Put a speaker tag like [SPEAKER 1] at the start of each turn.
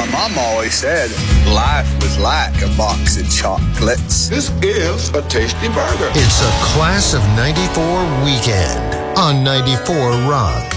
[SPEAKER 1] My mom always said life was like a box of chocolates.
[SPEAKER 2] This is a tasty burger.
[SPEAKER 3] It's a Class of 94 weekend on 94 Rock.